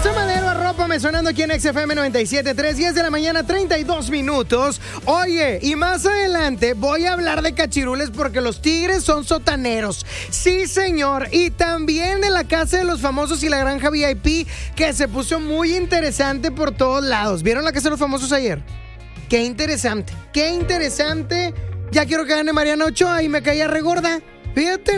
José Madero, arrópame, sonando aquí en XFM 97.3, 10 de la mañana, 32 minutos. Oye, y más adelante voy a hablar de cachirules porque los tigres son sotaneros. Sí, señor. Y también de la Casa de los Famosos y la Granja VIP, que se puso muy interesante por todos lados. ¿Vieron la Casa de los Famosos ayer? Qué interesante, qué interesante. Ya quiero que gane Mariana Ochoa y me caía regorda. Fíjate.